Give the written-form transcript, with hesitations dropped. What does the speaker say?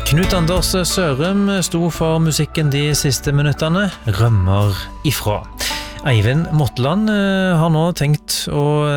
Knut Anders Sørum sto for musikken de siste minuttene, Rømmer ifra. Eivind Motland har nå tenkt å